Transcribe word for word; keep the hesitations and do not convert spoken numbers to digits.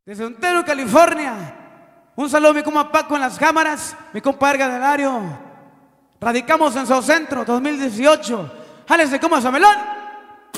Desde Ontario, California. Un saludo a mi compa Paco en las cámaras, mi compa Erga del Ario. Radicamos en South Centro dos mil dieciocho. Jálese como Samelón.